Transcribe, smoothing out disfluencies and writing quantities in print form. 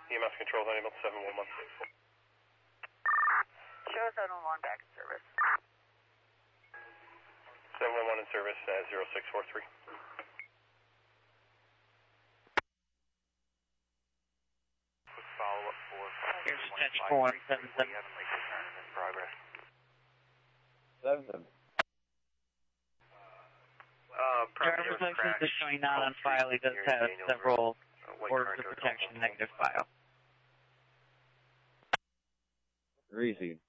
EMS control, Animal 711. Show 711 back in service. 711 in service at 0643. Quick follow-up for... Here's attention for 177. We haven't made return in progress. 7-7. Driver's license is showing not on file. He does have several orders of protection negative file. Greasy.